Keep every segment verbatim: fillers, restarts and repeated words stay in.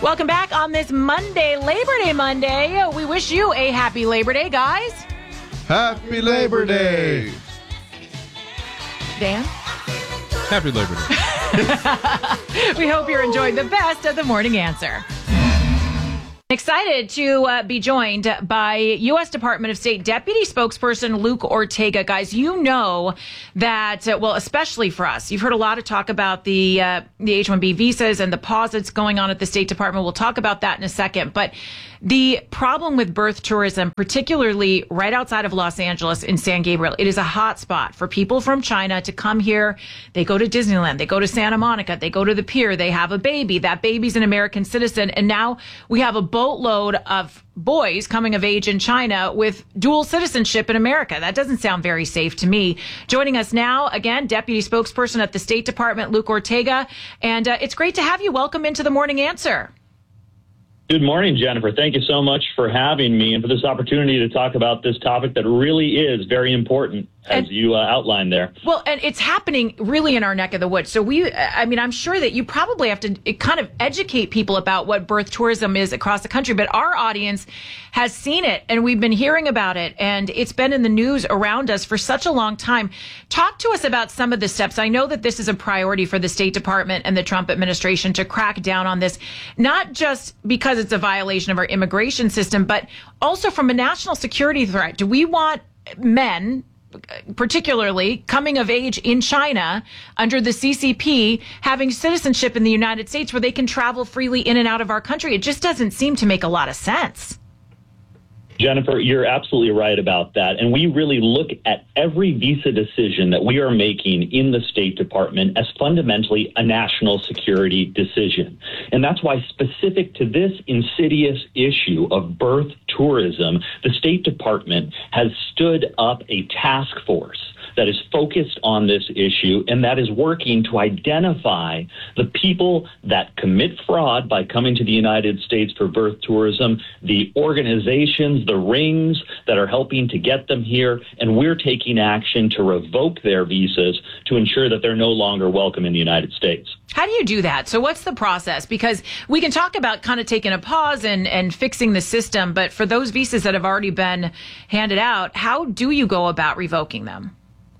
Welcome back on this Monday, Labor Day Monday. We wish you a happy Labor Day, guys. Happy Labor Day. Dan? Happy Labor Day. We hope you're enjoying the best of the Morning Answer. Excited to uh, be joined by U S Department of State Deputy Spokesperson Luke Ortega. Guys, you know that, uh, well, especially for us, you've heard a lot of talk about the uh, the H one B visas and the pause that's going on at the State Department. We'll talk about that in a second. But the problem with birth tourism, particularly right outside of Los Angeles in San Gabriel, it is a hot spot for people from China to come here. They go to Disneyland, they go to Santa Monica, they go to the pier, they have a baby. That baby's an American citizen. And now we have a boatload of boys coming of age in China with dual citizenship in America. That doesn't sound very safe to me. Joining us now, again, Deputy Spokesperson at the State Department, Luke Ortega. And uh, it's great to have you. Welcome into the Morning Answer. Good morning, Jennifer. Thank you so much for having me and for this opportunity to talk about this topic that really is very important, as and, you uh, outlined there. Well, and it's happening really in our neck of the woods. So we, I mean, I'm sure that you probably have to kind of educate people about what birth tourism is across the country, but our audience has seen it and we've been hearing about it and it's been in the news around us for such a long time. Talk to us about some of the steps. I know that this is a priority for the State Department and the Trump administration to crack down on this, not just because it's a violation of our immigration system, but also from a national security threat. Do we want men, particularly coming of age in China under the C C P, having citizenship in the United States where they can travel freely in and out of our country? It just doesn't seem to make a lot of sense. Jennifer, you're absolutely right about that. And we really look at every visa decision that we are making in the State Department as fundamentally a national security decision. And that's why, specific to this insidious issue of birth tourism, the State Department has stood up a task force that is focused on this issue and that is working to identify the people that commit fraud by coming to the United States for birth tourism, the organizations, the rings that are helping to get them here, and we're taking action to revoke their visas to ensure that they're no longer welcome in the United States. How do you do that? So what's the process? Because we can talk about kind of taking a pause and, and fixing the system, but for those visas that have already been handed out, how do you go about revoking them?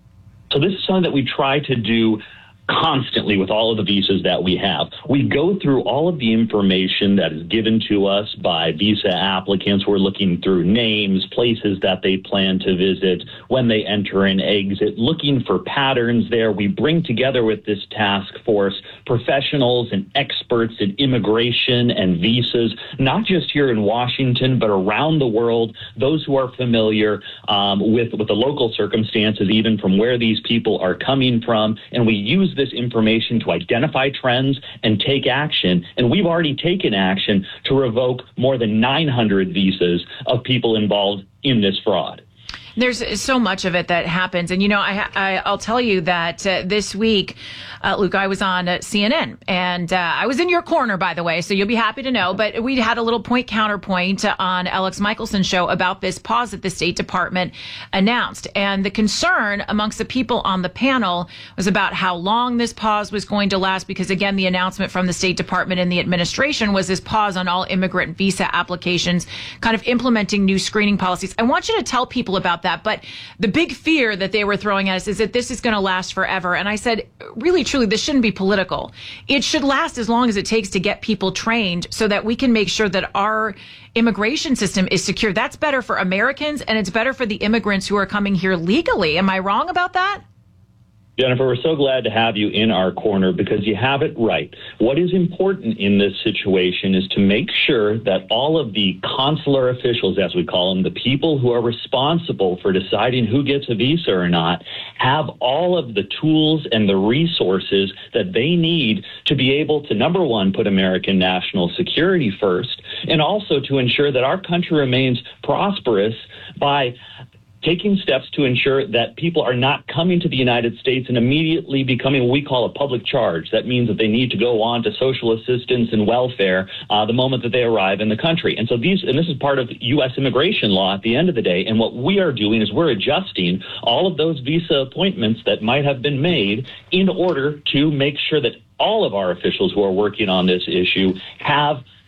So this is something that we try to do constantly with all of the visas that we have. We go through all of the information that is given to us by visa applicants. We're looking through names, places that they plan to visit, when they enter and exit, looking for patterns there. We bring together with this task force professionals and experts in immigration and visas, not just here in Washington, but around the world, those who are familiar um, with, with the local circumstances, even from where these people are coming from. And we use this information to identify trends and take action. And we've already taken action to revoke more than nine hundred visas of people involved in this fraud. There's so much of it that happens. And, you know, I, I, I'll tell you that uh, this week, uh, Luke, I was on uh, C N N and uh, I was in your corner, by the way, so you'll be happy to know. But we had a little point counterpoint on Alex Michelson's show about this pause that the State Department announced. And the concern amongst the people on the panel was about how long this pause was going to last, because, again, the announcement from the State Department and the administration was this pause on all immigrant visa applications, kind of implementing new screening policies. I want you to tell people about that. That, but the big fear that they were throwing at us is that this is going to last forever. And I said, really, truly, this shouldn't be political. It should last as long as it takes to get people trained so that we can make sure that our immigration system is secure. That's better for Americans, and it's better for the immigrants who are coming here legally. Am I wrong about that? Jennifer, we're so glad to have you in our corner because you have it right. What is important in this situation is to make sure that all of the consular officials, as we call them, the people who are responsible for deciding who gets a visa or not, have all of the tools and the resources that they need to be able to, number one, put American national security first, and also to ensure that our country remains prosperous by taking steps to ensure that people are not coming to the United States and immediately becoming what we call a public charge. That means that they need to go on to social assistance and welfare uh, the moment that they arrive in the country. And so these, and this is part of U S immigration law at the end of the day. And what we are doing is we're adjusting all of those visa appointments that might have been made in order to make sure that all of our officials who are working on this issue have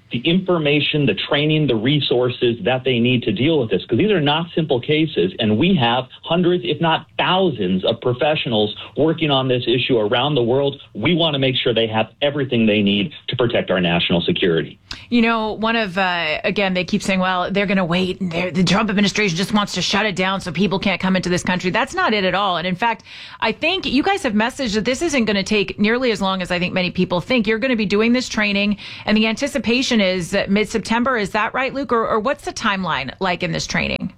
the information, the training, the resources that they need to deal with this, because these are not simple cases, and we have hundreds, if not thousands, of professionals working on this issue around the world. We want to make sure they have everything they need to protect our national security. You know, one of, uh, again, they keep saying, well, they're going to wait, and the Trump administration just wants to shut it down so people can't come into this country. That's not it at all. And in fact, I think you guys have messaged that this isn't going to take nearly as long as I think many people think. You're going to be doing this training, and the anticipation is uh, mid-September. Is that right, Luke? Or, or what's the timeline like in this training?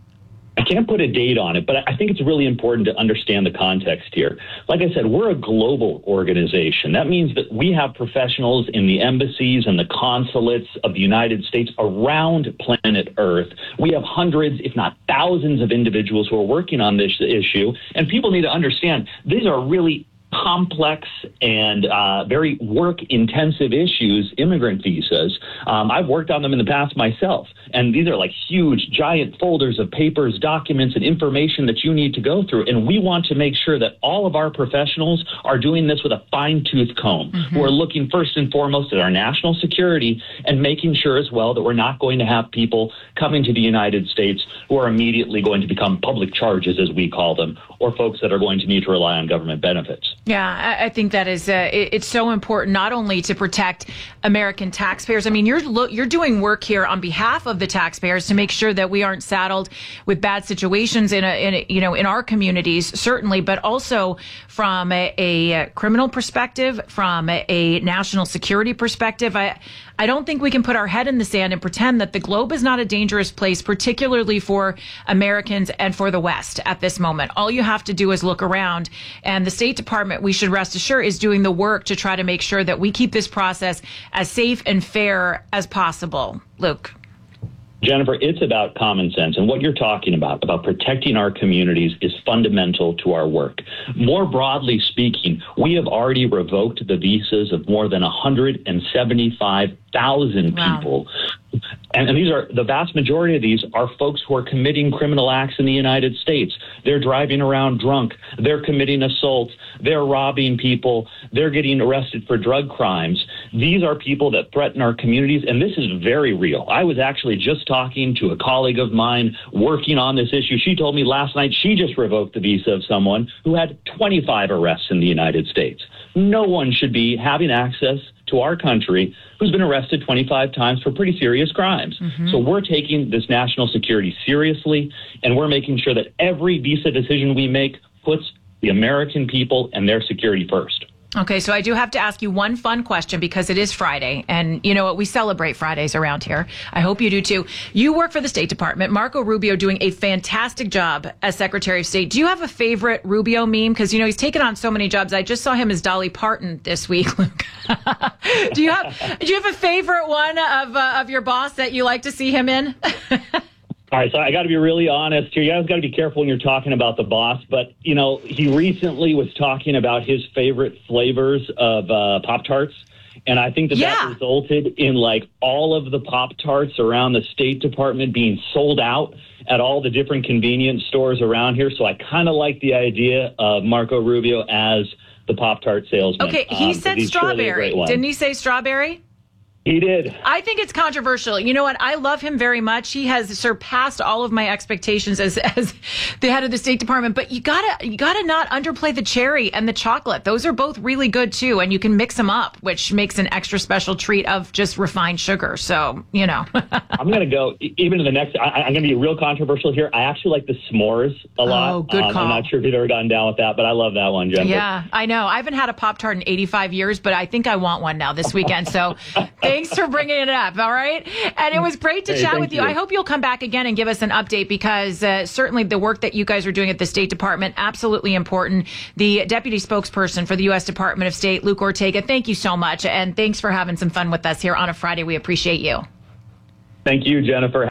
I can't put a date on it, but I think it's really important to understand the context here. Like I said, we're a global organization. That means that we have professionals in the embassies and the consulates of the United States around planet Earth. We have hundreds, if not thousands, of individuals who are working on this issue. And people need to understand these are really complex and uh, very work-intensive issues, immigrant visas. Um, I've worked on them in the past myself, and these are like huge, giant folders of papers, documents, and information that you need to go through. And we want to make sure that all of our professionals are doing this with a fine-tooth comb. Mm-hmm. We're looking first and foremost at our national security and making sure as well that we're not going to have people coming to the United States who are immediately going to become public charges, as we call them, or folks that are going to need to rely on government benefits. Yeah, I think that is uh, it, it's so important not only to protect American taxpayers. I mean, you're lo- you're doing work here on behalf of the taxpayers to make sure that we aren't saddled with bad situations in a, in a you know in our communities, certainly, but also from a, a criminal perspective, from a, a national security perspective. I I don't think we can put our head in the sand and pretend that the globe is not a dangerous place, particularly for Americans and for the West at this moment. All you have to do is look around, and the State Department, we should rest assured, is doing the work to try to make sure that we keep this process as safe and fair as possible. Luke. Jennifer, it's about common sense. And what you're talking about, about protecting our communities, is fundamental to our work. More broadly speaking, we have already revoked the visas of more than one hundred seventy-five thousand wow. people. And, and these are the vast majority of these are folks who are committing criminal acts in the United States. They're driving around drunk. They're committing assaults. They're robbing people. They're getting arrested for drug crimes. These are people that threaten our communities, and this is very real. I was actually just talking to a colleague of mine working on this issue. She told me last night she just revoked the visa of someone who had twenty-five arrests in the United States. No one should be having access to our country who's been arrested twenty-five times for pretty serious crimes. Mm-hmm. So we're taking this national security seriously, and we're making sure that every visa decision we make puts the American people and their security first. Okay, so I do have to ask you one fun question because it is Friday, and you know what? We celebrate Fridays around here. I hope you do too. You work for the State Department. Marco Rubio doing a fantastic job as Secretary of State. Do you have a favorite Rubio meme? Because, you know, he's taken on so many jobs. I just saw him as Dolly Parton this week, Luke. do you have do you have a favorite one of uh, of your boss that you like to see him in? All right, so I got to be really honest here. You guys got to be careful when you're talking about the boss, but, you know, he recently was talking about his favorite flavors of uh, Pop-Tarts, and I think that yeah. that resulted in, like, all of the Pop-Tarts around the State Department being sold out at all the different convenience stores around here, so I kind of like the idea of Marco Rubio as the Pop-Tart salesman. Okay, he um, said strawberry. Didn't he say strawberry? He did. I think it's controversial. You know what? I love him very much. He has surpassed all of my expectations as as the head of the State Department. But you gotta you gotta not underplay the cherry and the chocolate. Those are both really good too, and you can mix them up, which makes an extra special treat of just refined sugar. So you know. I'm gonna go even to the next. I, I'm gonna be real controversial here. I actually like the s'mores a lot. Oh, good call. Um, I'm not sure if you've ever gotten down with that, but I love that one, Jennifer. Yeah, I know. I haven't had a Pop-Tart in eighty-five years, but I think I want one now this weekend. So. Thanks for bringing it up, all right? And it was great to hey, chat with you. you. I hope you'll come back again and give us an update because uh, certainly the work that you guys are doing at the State Department, absolutely important. The deputy spokesperson for the U S Department of State, Luke Ortega, thank you so much. And thanks for having some fun with us here on a Friday. We appreciate you. Thank you, Jennifer.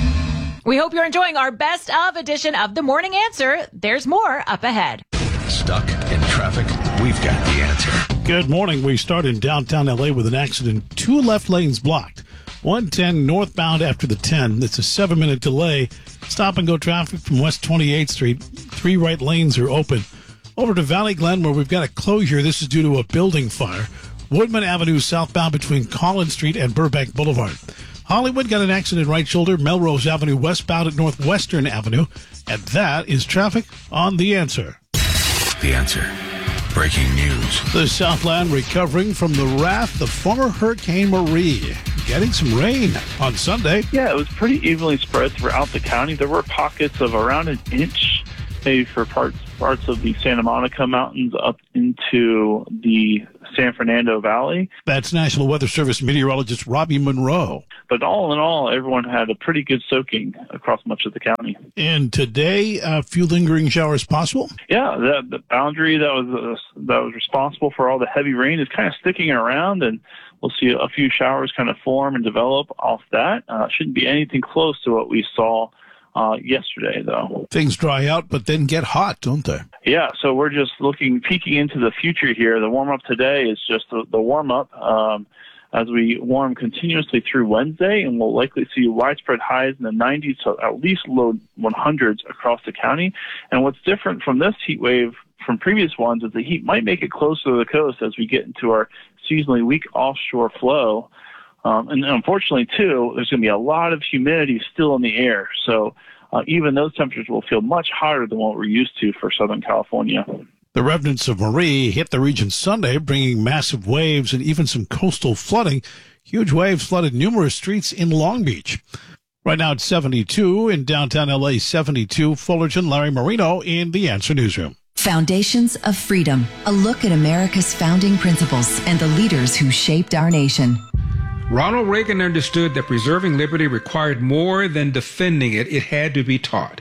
We hope you're enjoying our best of edition of The Morning Answer. There's more up ahead. Stuck in traffic? We've got the answer. Good morning. We start in downtown L A with an accident. Two left lanes blocked. one ten northbound after the ten. It's a seven-minute delay. Stop and go traffic from West twenty-eighth Street. Three right lanes are open. Over to Valley Glen where we've got a closure. This is due to a building fire. Woodman Avenue southbound between Collins Street and Burbank Boulevard. Hollywood got an accident right shoulder, Melrose Avenue westbound at Northwestern Avenue. And that is traffic on The Answer. The Answer. Breaking news. The Southland recovering from the wrath of former Hurricane Marie. Getting some rain on Sunday. Yeah, it was pretty evenly spread throughout the county. There were pockets of around an inch, maybe for parts parts of the Santa Monica Mountains up into the San Fernando Valley. That's National Weather Service meteorologist Robbie Monroe. But all in all, everyone had a pretty good soaking across much of the county. And today, a uh, few lingering showers possible? Yeah, the, the boundary that was uh, that was responsible for all the heavy rain is kind of sticking around, and we'll see a few showers kind of form and develop off that. Uh, shouldn't be anything close to what we saw Uh, yesterday, though. Things dry out, but then get hot, don't they? Yeah, so we're just looking, peeking into the future here. The warm-up today is just the, the warm-up um, as we warm continuously through Wednesday, and we'll likely see widespread highs in the nineties to at least low hundreds across the county. And what's different from this heat wave from previous ones is the heat might make it closer to the coast as we get into our seasonally weak offshore flow. Um, and unfortunately, too, there's going to be a lot of humidity still in the air. So uh, even those temperatures will feel much hotter than what we're used to for Southern California. The remnants of Marie hit the region Sunday, bringing massive waves and even some coastal flooding. Huge waves flooded numerous streets in Long Beach. Right now it's seventy-two in downtown L A, seventy-two. Fullerton, Larry Marino in the Answer Newsroom. Foundations of Freedom, a look at America's founding principles and the leaders who shaped our nation. Ronald Reagan understood that preserving liberty required more than defending it. It had to be taught.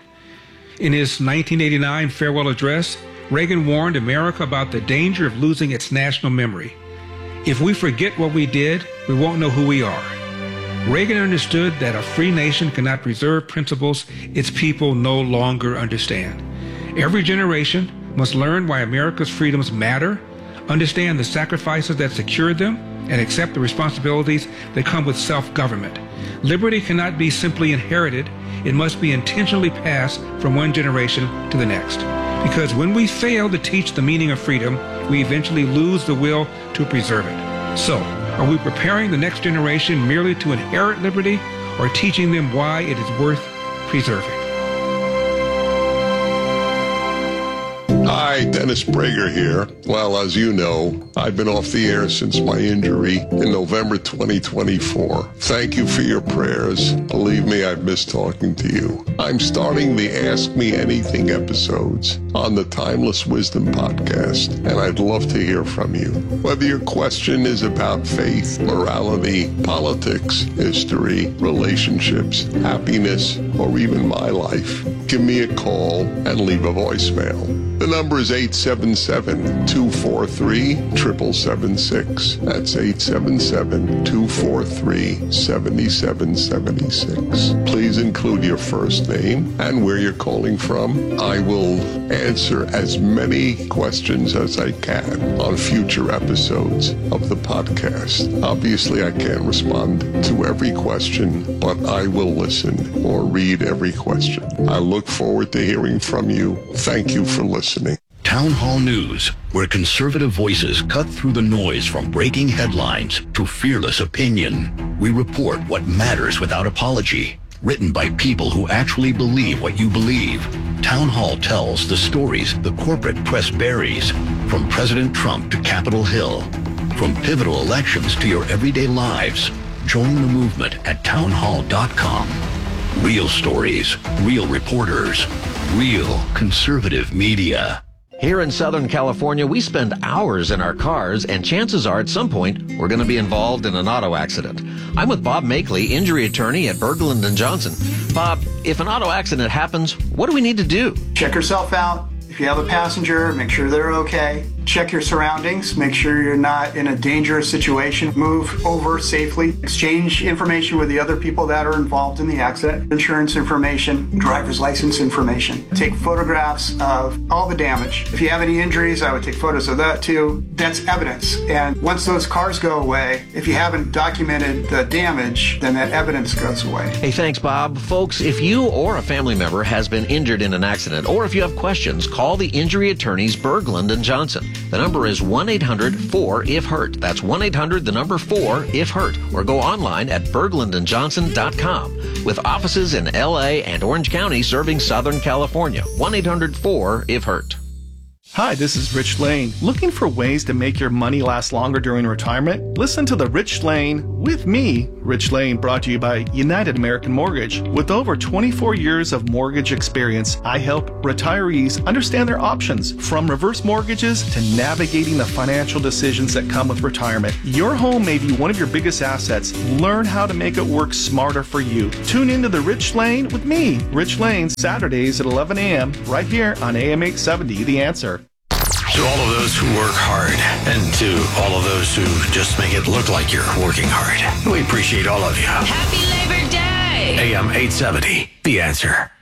In his nineteen eighty-nine farewell address, Reagan warned America about the danger of losing its national memory. If we forget what we did, we won't know who we are. Reagan understood that a free nation cannot preserve principles its people no longer understand. Every generation must learn why America's freedoms matter, understand the sacrifices that secured them, and accept the responsibilities that come with self-government. Liberty cannot be simply inherited. It must be intentionally passed from one generation to the next. Because when we fail to teach the meaning of freedom, we eventually lose the will to preserve it. So, are we preparing the next generation merely to inherit liberty, or teaching them why it is worth preserving? Hi, Dennis Prager here. Well, as you know, I've been off the air since my injury in November twenty twenty-four. Thank you for your prayers. Believe me, I've missed talking to you. I'm starting the Ask Me Anything episodes on the Timeless Wisdom podcast, and I'd love to hear from you. Whether your question is about faith, morality, politics, history, relationships, happiness, or even my life, give me a call and leave a voicemail. The number is eight seven seven, two four three, seven seven seven six. That's eight seven seven, two four three, seven seven seven six. Please include your first name and where you're calling from. I will answer as many questions as I can on future episodes of the podcast. Obviously, I can't respond to every question, but I will listen or read every question. I look forward to hearing from you. Thank you for listening. Town Hall News, where conservative voices cut through the noise from breaking headlines to fearless opinion. We report what matters without apology. Written by people who actually believe what you believe. Town Hall tells the stories the corporate press buries, from President Trump to Capitol Hill, from pivotal elections to your everyday lives. Join the movement at town hall dot com. Real stories, real reporters, real conservative media. Here in Southern California, we spend hours in our cars, and chances are at some point we're going to be involved in an auto accident. I'm with Bob Makeley, injury attorney at Berglund and Johnson. Bob, if an auto accident happens, what do we need to do? Check yourself out. If you have a passenger, make sure they're okay. Check your surroundings. Make sure you're not in a dangerous situation. Move over safely. Exchange information with the other people that are involved in the accident. Insurance information, driver's license information. Take photographs of all the damage. If you have any injuries, I would take photos of that too. That's evidence. And once those cars go away, if you haven't documented the damage, then that evidence goes away. Hey, thanks, Bob. Folks, if you or a family member has been injured in an accident, or if you have questions, call call the injury attorneys Berglund and Johnson. The number is one eight hundred four if hurt. That's one eight hundred, the number four if hurt. Or go online at berglund and johnson dot com. With offices in L A and Orange County serving Southern California. one eight hundred four if hurt. Hi, this is Rich Lane. Looking for ways to make your money last longer during retirement? Listen to The Rich Lane with me, Rich Lane, brought to you by United American Mortgage. With over twenty-four years of mortgage experience, I help retirees understand their options, from reverse mortgages to navigating the financial decisions that come with retirement. Your home may be one of your biggest assets. Learn how to make it work smarter for you. Tune into The Rich Lane with me, Rich Lane, Saturdays at eleven a.m. right here on A M eight seventy, The Answer. To all of those who work hard, and to all of those who just make it look like you're working hard, we appreciate all of you. Happy Labor Day! A M eight seventy, The Answer.